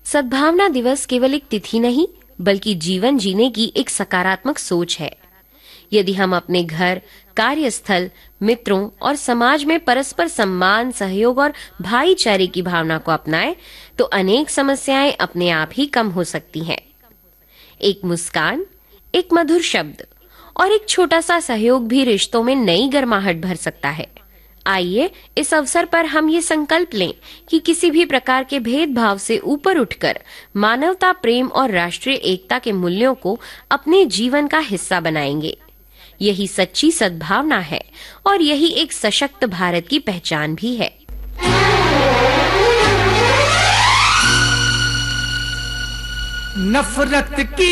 सद्भावना दिवस केवल एक तिथि नहीं, बल्कि जीवन जीने की एक सकारात्मक सोच है। यदि हम अपने घर, कार्यस्थल, मित्रों और समाज में परस्पर सम्मान, सहयोग और भाईचारे की भावना को अपनाएं, तो अनेक समस्याएं अपने आप ही कम हो सकती हैं। एक मुस्कान, एक मधुर शब्द और एक छोटा सा सहयोग भी रिश्तों में नई गर्माहट भर सकता है। आइए इस अवसर पर हम ये संकल्प लें कि किसी भी प्रकार के भेदभाव से ऊपर उठकर मानवता, प्रेम और राष्ट्रीय एकता के मूल्यों को अपने जीवन का हिस्सा बनाएंगे। यही सच्ची सद्भावना है और यही एक सशक्त भारत की पहचान भी है। नफरत की